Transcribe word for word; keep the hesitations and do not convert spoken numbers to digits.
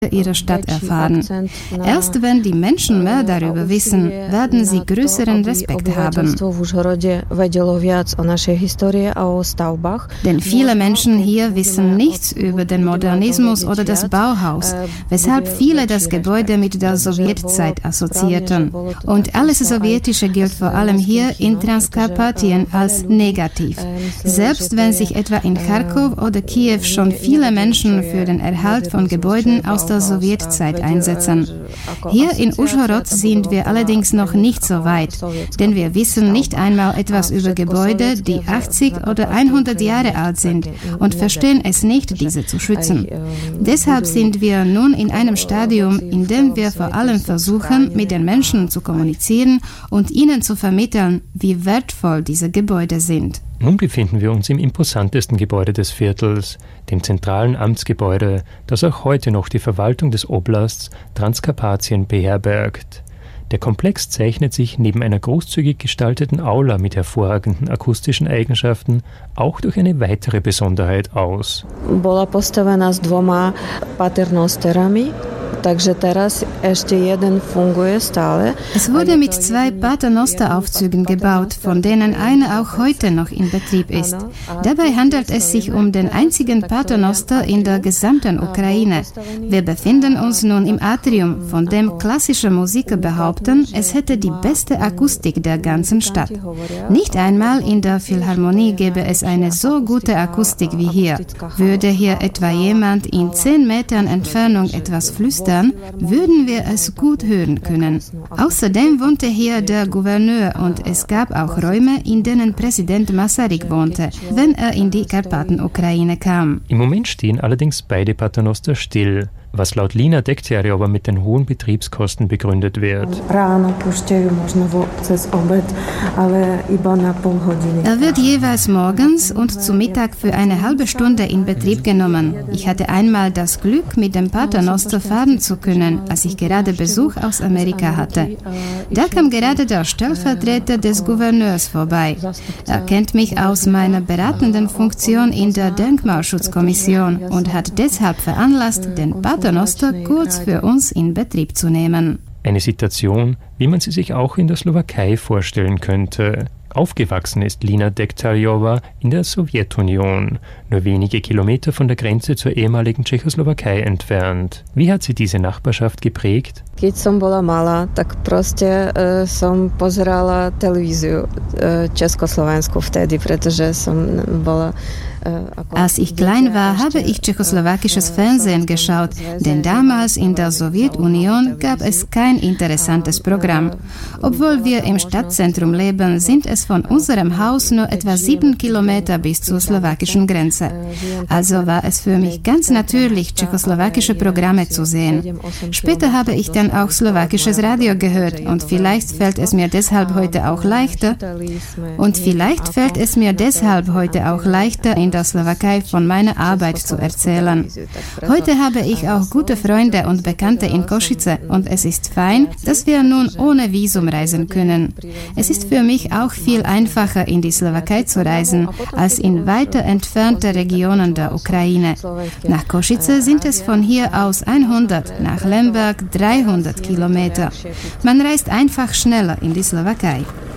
ihrer Stadt erfahren. Erst wenn die Menschen mehr darüber wissen, werden sie größeren Respekt haben. Denn viele Menschen hier wissen nichts über den Modernismus oder das Bauhaus, weshalb viele das Gebäude mit der Sowjetzeit assoziierten. Und alles Sowjetische gilt vor allem hier in Transkarpatien als negativ. Selbst wenn sich etwa in Charkow oder Kiew schon viele Menschen für den Erhalt von Gebäuden aus der Sowjetzeit einsetzen. Hier in Užhorod sind wir allerdings noch nicht so weit, denn wir wissen nicht einmal etwas über Gebäude, die achtzig oder hundert Jahre alt sind und verstehen es nicht, diese zu schützen. Deshalb sind wir nun in einem Stadium, in dem wir vor allem versuchen, mit den Menschen zu kommunizieren und ihnen zu vermitteln, wie wertvoll diese Gebäude sind. Nun befinden wir uns im imposantesten Gebäude des Viertels, dem zentralen Amtsgebäude, das auch heute noch die Verwaltung des Oblasts Transkarpatien beherbergt. Der Komplex zeichnet sich neben einer großzügig gestalteten Aula mit hervorragenden akustischen Eigenschaften auch durch eine weitere Besonderheit aus. Bola postavená s dvoma paternosterami. Es wurde mit zwei Paternosteraufzügen gebaut, von denen einer auch heute noch in Betrieb ist. Dabei handelt es sich um den einzigen Paternoster in der gesamten Ukraine. Wir befinden uns nun im Atrium, von dem klassische Musiker behaupten, es hätte die beste Akustik der ganzen Stadt. Nicht einmal in der Philharmonie gäbe es eine so gute Akustik wie hier. Würde hier etwa jemand in zehn Metern Entfernung etwas flüstern, würden wir es gut hören können. Außerdem wohnte hier der Gouverneur und es gab auch Räume, in denen Präsident Masaryk wohnte, wenn er in die Karpaten-Ukraine kam. Im Moment stehen allerdings beide Paternoster still, was laut Lina Dekterjowa mit den hohen Betriebskosten begründet wird. Er wird jeweils morgens und zu Mittag für eine halbe Stunde in Betrieb genommen. Ich hatte einmal das Glück, mit dem Paternoster fahren zu können, als ich gerade Besuch aus Amerika hatte. Da kam gerade der Stellvertreter des Gouverneurs vorbei. Er kennt mich aus meiner beratenden Funktion in der Denkmalschutzkommission und hat deshalb veranlasst, den Paternoster kurz für uns in Betrieb zu nehmen. Eine Situation, wie man sie sich auch in der Slowakei vorstellen könnte. Aufgewachsen ist Lina Dekterjowa in der Sowjetunion, nur wenige Kilometer von der Grenze zur ehemaligen Tschechoslowakei entfernt. Wie hat sie diese Nachbarschaft geprägt? Keď som bola malá, tak proste uh, som pozerala televíziu uh, Československu vtedy, pretože som bola. Als ich klein war, habe ich tschechoslowakisches Fernsehen geschaut, denn damals in der Sowjetunion gab es kein interessantes Programm. Obwohl wir im Stadtzentrum leben, sind es von unserem Haus nur etwa sieben Kilometer bis zur slowakischen Grenze. Also war es für mich ganz natürlich, tschechoslowakische Programme zu sehen. Später habe ich dann auch slowakisches Radio gehört und vielleicht fällt es mir deshalb heute auch leichter, und vielleicht fällt es mir deshalb heute auch leichter, in der Slowakei von meiner Arbeit zu erzählen. Heute habe ich auch gute Freunde und Bekannte in Košice und es ist fein, dass wir nun ohne Visum reisen können. Es ist für mich auch viel einfacher, in die Slowakei zu reisen, als in weiter entfernte Regionen der Ukraine. Nach Košice sind es von hier aus hundert, nach Lemberg dreihundert Kilometer. Man reist einfach schneller in die Slowakei.